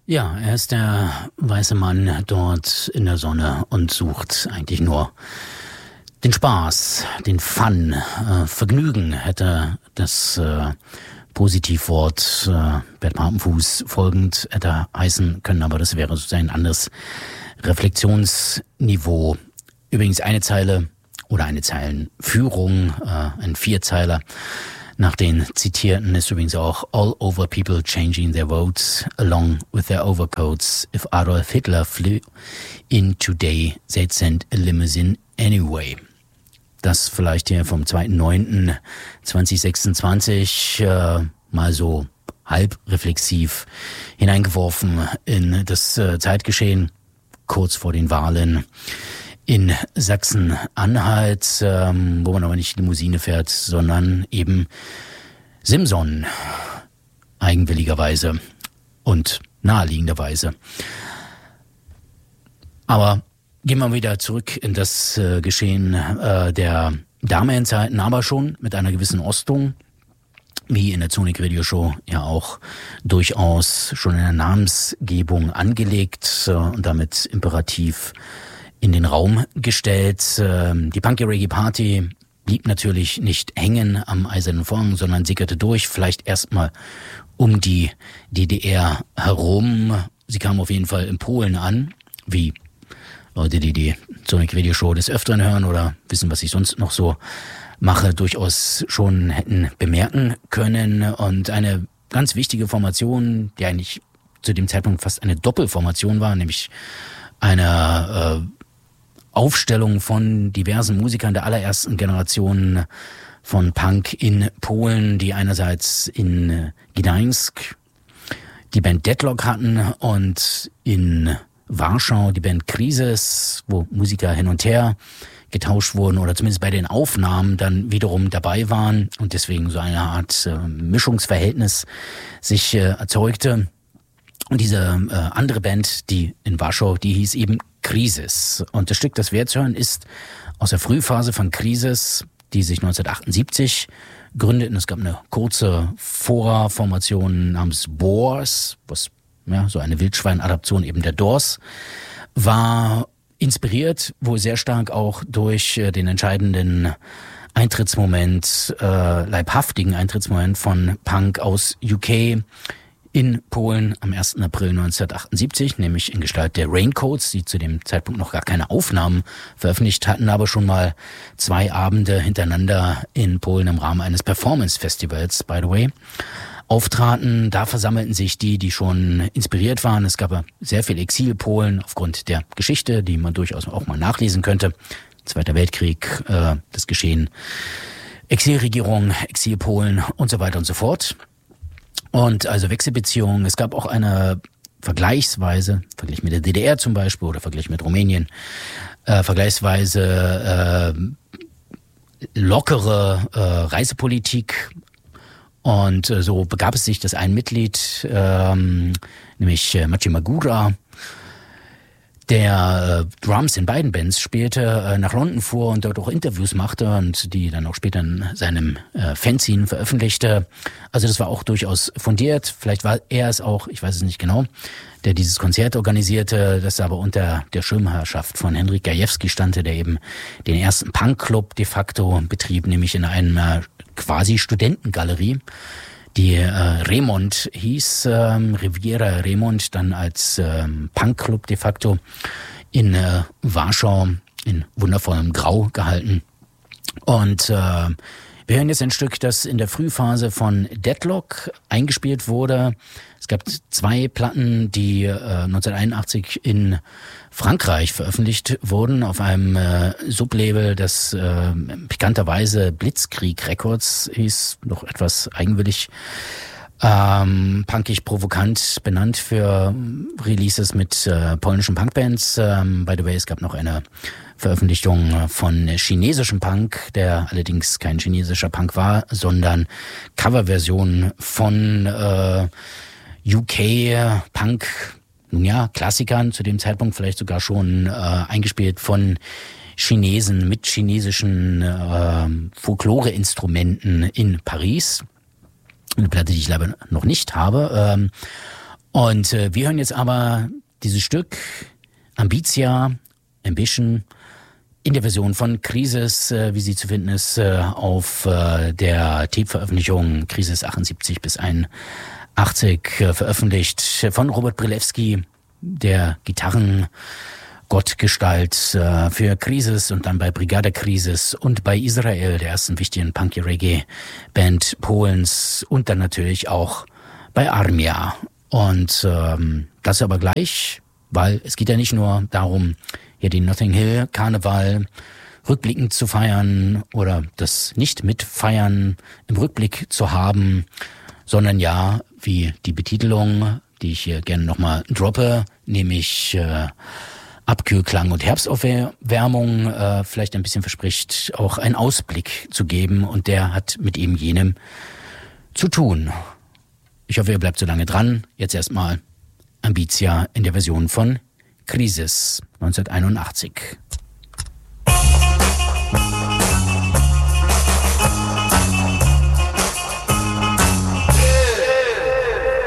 Ja, er ist der weiße Mann dort in der Sonne und sucht eigentlich nur den Spaß, den Fun, Vergnügen hätte das Positivwort Bert Papenfuß folgend hätte heißen können, aber das wäre sozusagen ein anderes Reflexionsniveau. Übrigens eine Zeile oder eine Zeilenführung, ein Vierzeiler. Nach den Zitierten ist übrigens auch all over people changing their votes along with their overcoats. If Adolf Hitler flew in today, they'd send a limousine anyway. Das vielleicht hier vom 2.9.2026 mal so halb reflexiv hineingeworfen in das Zeitgeschehen kurz vor den Wahlen in Sachsen-Anhalt, wo man aber nicht Limousine fährt, sondern eben Simson, eigenwilligerweise und naheliegenderweise. Aber gehen wir wieder zurück in das Geschehen der Damenzeiten, aber schon mit einer gewissen Ostung, wie in der Sonic Radio Show ja auch durchaus schon in der Namensgebung angelegt und damit imperativ in den Raum gestellt. Die Punky Reggae Party blieb natürlich nicht hängen am Eisernen Vorhang, sondern sickerte durch, vielleicht erstmal um die DDR herum. Sie kam auf jeden Fall in Polen an, wie Leute, die die Sonic Radio Show des Öfteren hören oder wissen, was ich sonst noch so mache, durchaus schon hätten bemerken können. Und eine ganz wichtige Formation, die eigentlich zu dem Zeitpunkt fast eine Doppelformation war, nämlich eine Aufstellung von diversen Musikern der allerersten Generation von Punk in Polen, die einerseits in Gdańsk die Band Deadlock hatten und in Warschau die Band Krisis, wo Musiker hin und her getauscht wurden oder zumindest bei den Aufnahmen dann wiederum dabei waren und deswegen so eine Art Mischungsverhältnis sich erzeugte. Und diese andere Band, die in Warschau, die hieß eben Krisis. Und das Stück, das wir jetzt hören, ist aus der Frühphase von Krisis, die sich 1978 gründeten. Es gab eine kurze Vorformation namens Boars, was ja so eine Wildschwein-Adaption eben der Doors war, inspiriert wohl sehr stark auch durch den entscheidenden Eintrittsmoment, leibhaftigen Eintrittsmoment von Punk aus UK in Polen am 1. April 1978, nämlich in Gestalt der Raincoats, die zu dem Zeitpunkt noch gar keine Aufnahmen veröffentlicht hatten, aber schon mal 2 Abende hintereinander in Polen im Rahmen eines Performance-Festivals, by the way, auftraten. Da versammelten sich die schon inspiriert waren. Es gab sehr viel Exil-Polen aufgrund der Geschichte, die man durchaus auch mal nachlesen könnte. Zweiter Weltkrieg, das Geschehen, Exilregierung, Exil-Polen und so weiter und so fort. Und also Wechselbeziehungen. Es gab auch eine vergleichsweise, Vergleich mit der DDR zum Beispiel oder Vergleich mit Rumänien, vergleichsweise lockere Reisepolitik. Und so begab es sich, dass ein Mitglied, nämlich Maciej Magura, der Drums in beiden Bands spielte, nach London fuhr und dort auch Interviews machte und die dann auch später in seinem Fanzine veröffentlichte. Also das war auch durchaus fundiert. Vielleicht war er es auch, ich weiß es nicht genau, der dieses Konzert organisierte, das aber unter der Schirmherrschaft von Henryk Gajewski stand, der eben den ersten Punkclub de facto betrieb, nämlich in einer quasi Studentengalerie, die Remont hieß, Riviera Remont, dann als Punkclub de facto in Warschau in wundervollem Grau gehalten. Und wir hören jetzt ein Stück, das in der Frühphase von Deadlock eingespielt wurde. Es gab 2 Platten, die 1981 in Frankreich veröffentlicht wurden auf einem Sublabel, das pikanterweise Blitzkrieg Records hieß, noch etwas eigenwillig, punkig provokant benannt für Releases mit polnischen Punkbands. By the way, es gab noch eine Veröffentlichung von chinesischem Punk, der allerdings kein chinesischer Punk war, sondern Coverversion von UK-Punk, nun ja, Klassikern zu dem Zeitpunkt vielleicht sogar schon eingespielt von Chinesen mit chinesischen Folklore-Instrumenten in Paris. Eine Platte, die ich leider noch nicht habe. Und wir hören jetzt aber dieses Stück Ambitia, Ambition, in der Version von Krisis, wie sie zu finden ist, auf der Tape-Veröffentlichung Krisis 78 bis 81, veröffentlicht von Robert Brilewski, der Gitarrengottgestalt für Krisis und dann bei Brigada Krisis und bei Israel, der ersten wichtigen Punky-Reggae-Band Polens, und dann natürlich auch bei Armia. Und das aber gleich, weil es geht ja nicht nur darum, hier den Notting Hill Karneval rückblickend zu feiern oder das nicht mitfeiern im Rückblick zu haben, sondern ja, wie die Betitelung, die ich hier gerne nochmal droppe, nämlich Abkühlklang und Herbstaufwärmung vielleicht ein bisschen verspricht, auch einen Ausblick zu geben, und der hat mit eben jenem zu tun. Ich hoffe, ihr bleibt so lange dran. Jetzt erstmal Ambitia in der Version von Krisis 1981.